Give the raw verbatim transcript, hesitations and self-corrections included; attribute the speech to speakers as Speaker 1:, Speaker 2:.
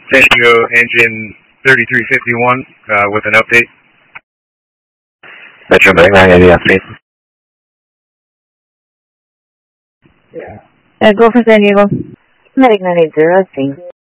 Speaker 1: San Diego engine thirty-three fifty-one uh, with an update.
Speaker 2: Metro Medic, any update?
Speaker 3: Yeah. Uh, go for San Diego.
Speaker 4: Medic nine eight zero, thanks.